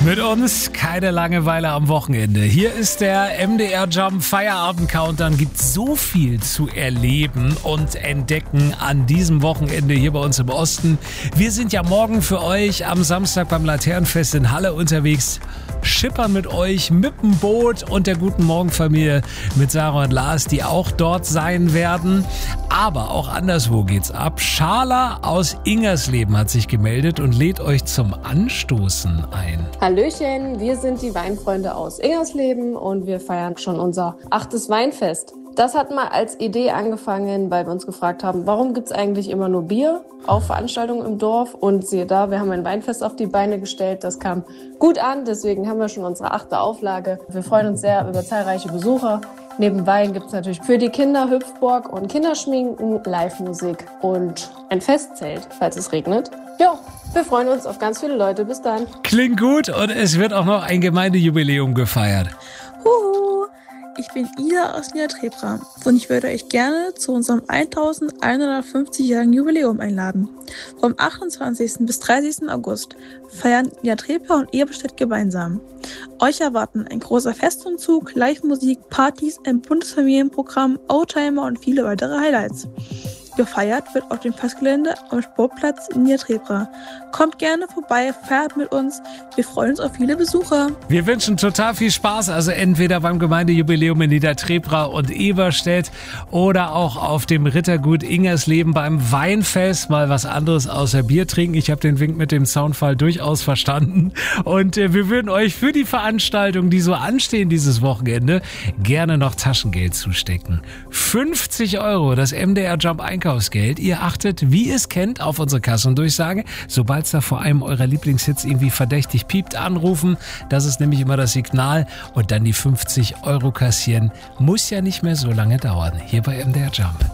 Mit uns keine Langeweile am Wochenende. Hier ist der MDR Jump Feierabend Countdown. Gibt so viel zu erleben und entdecken an diesem Wochenende hier bei uns im Osten. Wir sind ja morgen für euch am Samstag beim Laternenfest in Halle unterwegs. Schippern mit euch, mit dem Boot und der Guten Morgen Familie mit Sarah und Lars, die auch dort sein werden. Aber auch anderswo geht's ab. Schala aus Ingersleben hat sich gemeldet und lädt euch zum Anstoßen ein. Hallöchen, wir sind die Weinfreunde aus Ingersleben und wir feiern schon unser 8. Weinfest. Das hat mal als Idee angefangen, weil wir uns gefragt haben, warum gibt's eigentlich immer nur Bier auf Veranstaltungen im Dorf? Und siehe da, wir haben ein Weinfest auf die Beine gestellt, das kam gut an, deswegen haben wir schon unsere 8. Auflage. Wir freuen uns sehr über zahlreiche Besucher. Neben Wein gibt's natürlich für die Kinder Hüpfburg und Kinderschminken, Live-Musik und ein Festzelt, falls es regnet. Ja, wir freuen uns auf ganz viele Leute. Bis dann. Klingt gut und es wird auch noch ein Gemeindejubiläum gefeiert. Huhu! Ich bin Ida aus Niedertrepra und ich würde euch gerne zu unserem 1150-jährigen Jubiläum einladen. Vom 28. bis 30. August feiern Niedertrepra und Eberstedt gemeinsam. Euch erwarten ein großer Festumzug, Live-Musik, Partys, ein buntes Familienprogramm, Oldtimer und viele weitere Highlights. Gefeiert wird auf dem Festgelände am Sportplatz in Niedertrepra. Kommt gerne vorbei, feiert mit uns. Wir freuen uns auf viele Besucher. Wir wünschen total viel Spaß, also entweder beim Gemeindejubiläum in Niedertrepra und Eberstedt oder auch auf dem Rittergut Ingersleben beim Weinfest. Mal was anderes außer Bier trinken. Ich habe den Wink mit dem Soundfall durchaus verstanden. Und wir würden euch für die Veranstaltungen, die so anstehen dieses Wochenende, gerne noch Taschengeld zustecken. 50 €, das MDR Jump Einkaufsgeld. Ihr achtet, wie ihr es kennt, auf unsere Kassendurchsage. Sobald es da vor einem eurer Lieblingshits irgendwie verdächtig piept, anrufen. Das ist nämlich immer das Signal. Und dann die 50 € kassieren. Muss ja nicht mehr so lange dauern. Hier bei MDR Jump.